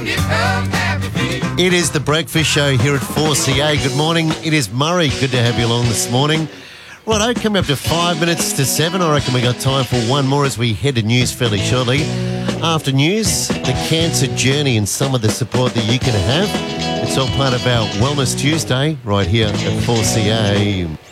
It is the Breakfast Show here at 4CA. Good morning. It is Murray. Good to have you along this morning. Righto, coming up to 5 minutes to 7. I reckon we got time for one more as we head to news fairly shortly. After news, the cancer journey and some of the support that you can have. It's all part of our Wellness Tuesday right here at 4CA.